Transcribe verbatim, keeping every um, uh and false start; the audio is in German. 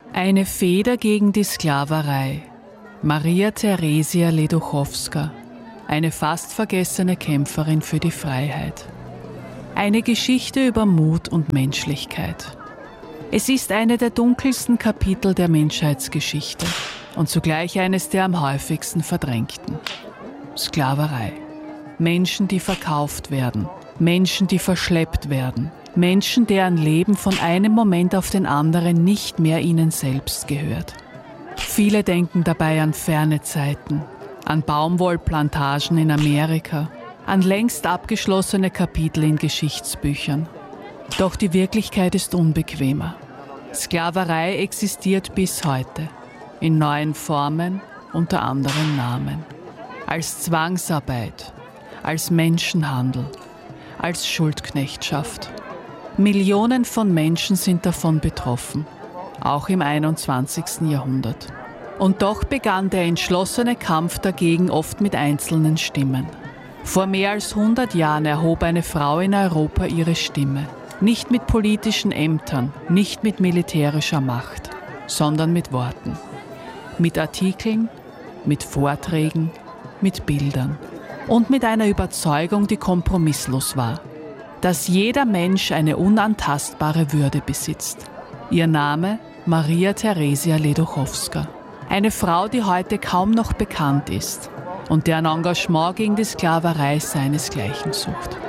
Eine Feder gegen die Sklaverei. Maria Theresia Leduchowska, eine fast vergessene Kämpferin für die Freiheit. Eine Geschichte über Mut und Menschlichkeit. Es ist eine der dunkelsten Kapitel der Menschheitsgeschichte und zugleich eines der am häufigsten verdrängten. Sklaverei. Menschen, die verkauft werden. Menschen, die verschleppt werden. Menschen, deren Leben von einem Moment auf den anderen nicht mehr ihnen selbst gehört. Viele denken dabei an ferne Zeiten, an Baumwollplantagen in Amerika, an längst abgeschlossene Kapitel in Geschichtsbüchern. Doch die Wirklichkeit ist unbequemer. Sklaverei existiert bis heute, in neuen Formen, unter anderen Namen. Als Zwangsarbeit, als Menschenhandel, als Schuldknechtschaft. Millionen von Menschen sind davon betroffen, auch im einundzwanzigsten Jahrhundert. Und doch begann der entschlossene Kampf dagegen oft mit einzelnen Stimmen. Vor mehr als hundert Jahren erhob eine Frau in Europa ihre Stimme. Nicht mit politischen Ämtern, nicht mit militärischer Macht, sondern mit Worten. Mit Artikeln, mit Vorträgen, mit Bildern. Und mit einer Überzeugung, die kompromisslos war. Dass jeder Mensch eine unantastbare Würde besitzt. Ihr Name Maria Theresia Leduchowska. Eine Frau, die heute kaum noch bekannt ist und deren Engagement gegen die Sklaverei seinesgleichen sucht.